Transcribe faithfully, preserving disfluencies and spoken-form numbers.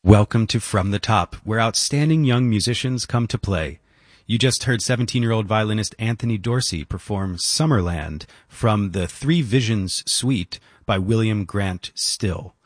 Welcome to From the Top, where outstanding young musicians come to play. You just heard seventeen-year-old violinist Anthony Dorsey perform Summerland from the Three Visions Suite by William Grant Still.